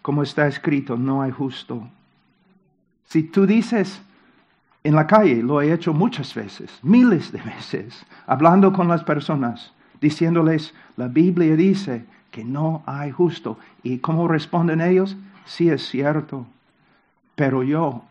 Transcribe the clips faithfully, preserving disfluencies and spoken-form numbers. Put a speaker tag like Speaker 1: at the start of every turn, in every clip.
Speaker 1: como está escrito, no hay justo. Si tú dices en la calle, lo he hecho muchas veces, miles de veces, hablando con las personas, diciéndoles, la Biblia dice que no hay justo. ¿Y cómo responden ellos? Sí, es cierto, pero yo,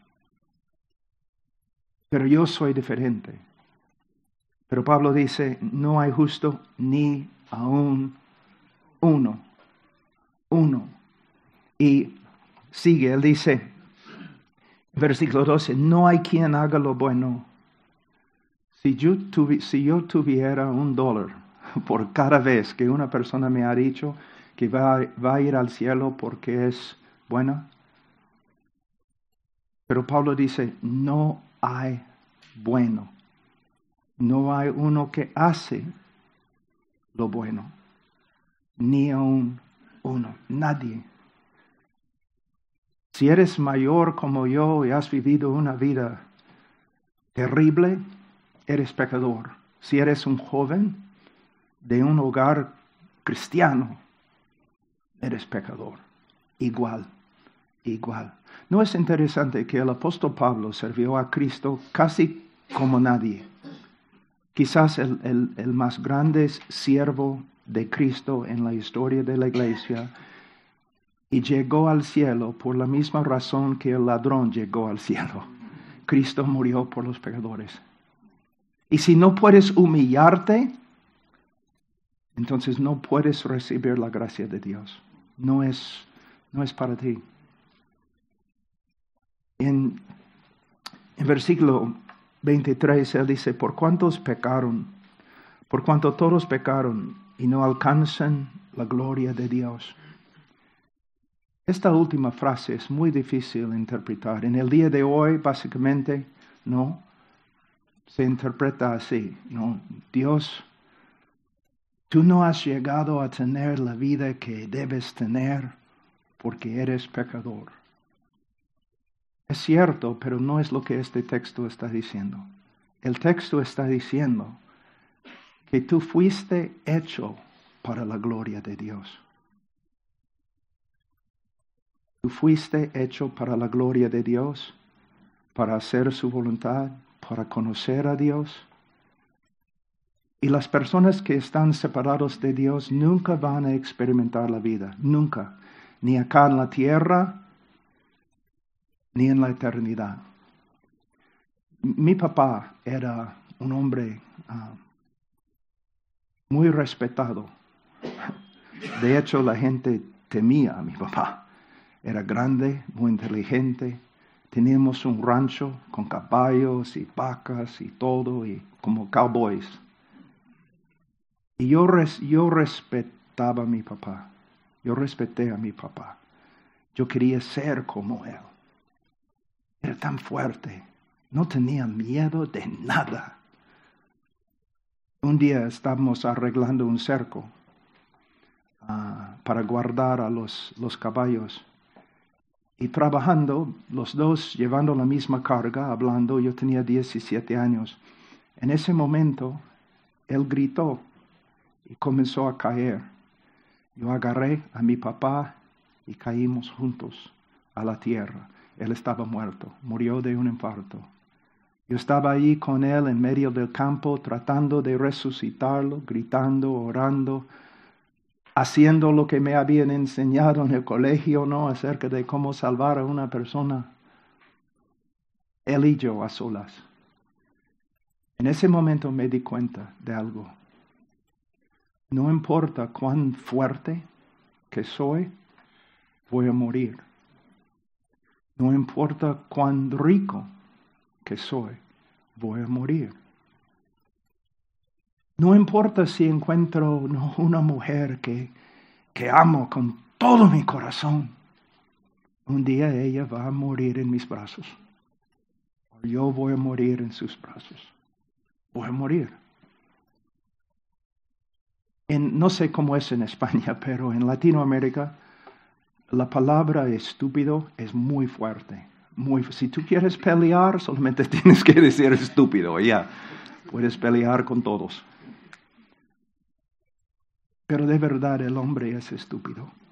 Speaker 1: pero yo soy diferente. Pero Pablo dice, no hay justo ni aún uno, uno. Y sigue, él dice, versículo doce, no hay quien haga lo bueno. Si yo, tuvi, si yo tuviera un dólar por cada vez que una persona me ha dicho que va, va a ir al cielo porque es buena. Pero Pablo dice, no hay bueno. No hay uno que hace lo bueno. Ni aún uno. Nadie. Si eres mayor como yo y has vivido una vida terrible, eres pecador. Si eres un joven de un hogar cristiano, eres pecador. Igual, igual. ¿No es interesante que el apóstol Pablo sirvió a Cristo casi como nadie? Quizás el, el, el más grande siervo de Cristo en la historia de la iglesia, y llegó al cielo por la misma razón que el ladrón llegó al cielo. Cristo murió por los pecadores. Y si no puedes humillarte, entonces no puedes recibir la gracia de Dios. No es, no es para ti. En, en versículo veintitrés, él dice, por cuantos pecaron, por cuanto todos pecaron y no alcanzan la gloria de Dios. Esta última frase es muy difícil de interpretar. En el día de hoy, básicamente, no, se interpreta así, no, Dios, tú no has llegado a tener la vida que debes tener porque eres pecador. Es cierto, pero no es lo que este texto está diciendo. El texto está diciendo que tú fuiste hecho para la gloria de Dios. Tú fuiste hecho para la gloria de Dios, para hacer su voluntad, para conocer a Dios. Y las personas que están separados de Dios nunca van a experimentar la vida, nunca. Ni acá en la tierra, ni en la eternidad. Mi papá era un hombre uh, muy respetado. De hecho, la gente temía a mi papá. Era grande, muy inteligente. Teníamos un rancho con caballos y vacas y todo, y como cowboys. Y yo, res, yo respetaba a mi papá. Yo respeté a mi papá. Yo quería ser como él. Era tan fuerte. No tenía miedo de nada. Un día estábamos arreglando un cerco uh, para guardar a los, los caballos. Y trabajando, los dos llevando la misma carga, hablando, yo tenía diecisiete años. En ese momento, él gritó y comenzó a caer. Yo agarré a mi papá y caímos juntos a la tierra. Él estaba muerto, murió de un infarto. Yo estaba allí con él en medio del campo, tratando de resucitarlo, gritando, orando, haciendo lo que me habían enseñado en el colegio, ¿no? Acerca de cómo salvar a una persona. Él y yo a solas. En ese momento me di cuenta de algo. No importa cuán fuerte que soy, voy a morir. No importa cuán rico que soy, voy a morir. No importa si encuentro no, una mujer que, que amo con todo mi corazón. Un día ella va a morir en mis brazos. O yo voy a morir en sus brazos. Voy a morir. En, no sé cómo es en España, pero en Latinoamérica la palabra estúpido es muy fuerte. Muy, si tú quieres pelear, solamente tienes que decir estúpido. Ya, puedes pelear con todos. Pero de verdad el hombre es estúpido.